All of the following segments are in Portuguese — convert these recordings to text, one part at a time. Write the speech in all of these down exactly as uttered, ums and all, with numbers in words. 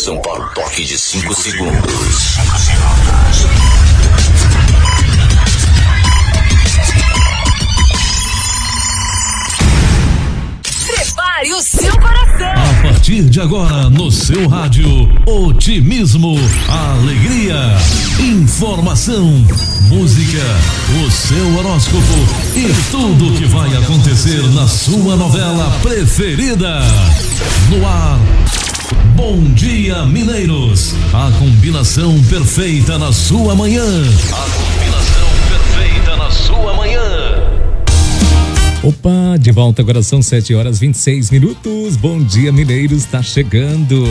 Atenção para o toque de cinco segundos. Prepare o seu coração. A partir de agora, no seu rádio, otimismo, alegria, informação, música, o seu horóscopo e tudo que vai acontecer na sua novela preferida. No ar, Bom Dia Mineiros. A combinação perfeita na sua manhã. A combinação perfeita na sua manhã. Opa, de volta agora são sete horas vinte e seis minutos. Bom Dia Mineiros, tá chegando.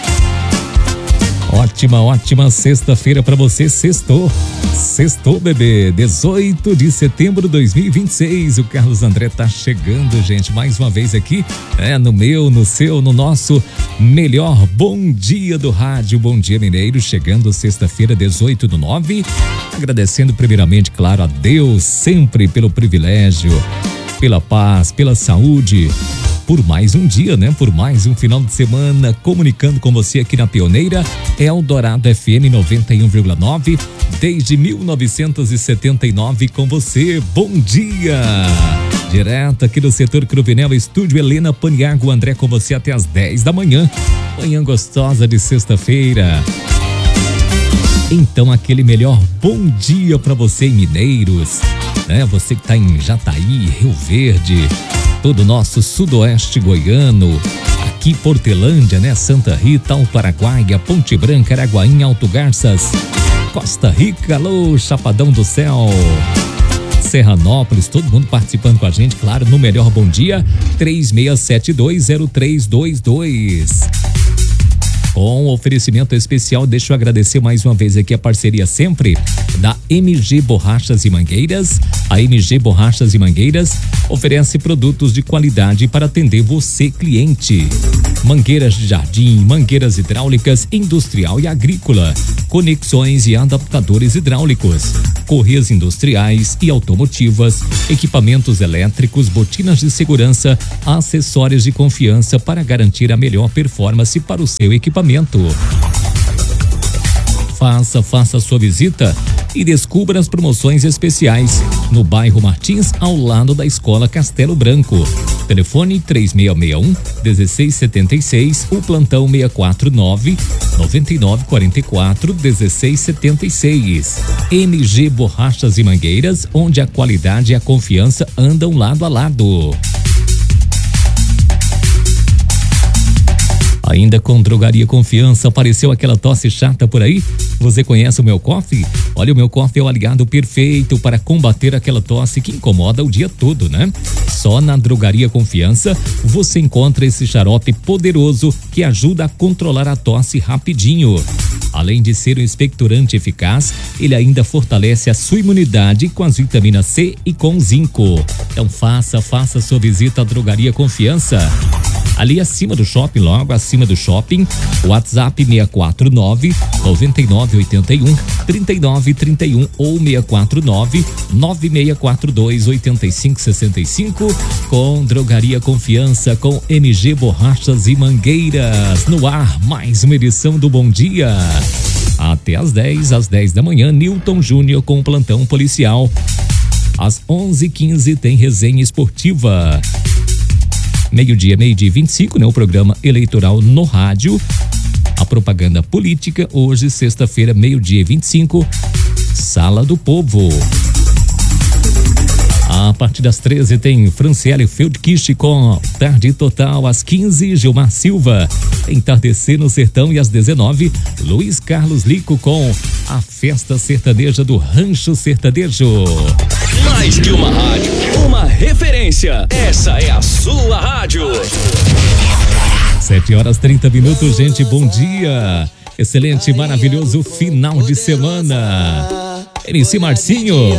Ótima, ótima sexta-feira pra você, sextou. Sextou, bebê. dezoito de setembro de dois mil e vinte e seis. O Carlos André tá chegando, gente, mais uma vez aqui, é, no meu, no seu, no nosso melhor Bom Dia do Rádio. Bom Dia Mineiros, chegando sexta-feira, dezoito do nove. Agradecendo primeiramente, claro, a Deus sempre pelo privilégio, pela paz, pela saúde, por mais um dia, né? Por mais um final de semana, comunicando com você aqui na Pioneira, Eldorado F M noventa e um vírgula nove, desde mil novecentos e setenta e nove com você. Bom dia! Direto aqui do setor Cruvinel, estúdio Helena Paniago, André com você até as dez da manhã. Manhã gostosa de sexta-feira. Então, aquele melhor bom dia pra você em Mineiros, né? Você que tá em Jataí, Rio Verde, todo o nosso sudoeste goiano, aqui Portelândia, né? Santa Rita, Alto Araguaia, Ponte Branca, Araguaína, Alto Garças, Costa Rica, alô, Chapadão do Céu, Serranópolis, todo mundo participando com a gente, claro, no melhor bom dia, três seis sete dois zero três dois dois. Com oferecimento especial, deixa eu agradecer mais uma vez aqui a parceria sempre da M G Borrachas e Mangueiras. A M G Borrachas e Mangueiras oferece produtos de qualidade para atender você, cliente. Mangueiras de jardim, mangueiras hidráulicas, industrial e agrícola, conexões e adaptadores hidráulicos, correias industriais e automotivas, equipamentos elétricos, botinas de segurança, acessórios de confiança para garantir a melhor performance para o seu equipamento. Faça, faça a sua visita e descubra as promoções especiais no bairro Martins, ao lado da Escola Castelo Branco. Telefone três seis seis um, um seis sete seis, o plantão seis quatro nove, nove nove quatro quatro, um seis sete seis. M G Borrachas e Mangueiras, onde a qualidade e a confiança andam lado a lado. Ainda com Drogaria Confiança, apareceu aquela tosse chata por aí? Você conhece o Meu Coffee? Olha, o Meu Coffee é o aliado perfeito para combater aquela tosse que incomoda o dia todo, né? Só na Drogaria Confiança você encontra esse xarope poderoso que ajuda a controlar a tosse rapidinho. Além de ser um expectorante eficaz, ele ainda fortalece a sua imunidade com as vitaminas C e com zinco. Então faça, faça sua visita à Drogaria Confiança. Ali acima do shopping, logo acima do shopping, WhatsApp seis quatro nove, nove nove oito um, três nove três um ou seis quatro nove, nove seis quatro dois, oito cinco seis cinco. Com Drogaria Confiança, com M G Borrachas e Mangueiras. No ar, mais uma edição do Bom Dia. Até às dez, às dez da manhã, Newton Júnior com o plantão policial. Às onze e quinze tem resenha esportiva. Meio-dia, meio-dia vinte e cinco, né? O programa eleitoral no rádio. A propaganda política, hoje, sexta-feira, meio-dia vinte e cinco, Sala do Povo. A partir das treze tem Franciele Feldkist com Tarde Total. Às quinze, Gilmar Silva, Entardecer no Sertão. E às dezenove, Luiz Carlos Lico com a Festa Sertaneja do Rancho Sertanejo. Mais que uma rádio, uma referência. Essa é a sua rádio. sete horas trinta minutos, gente. Bom dia. Excelente, maravilhoso final de semana. M C Marcinho.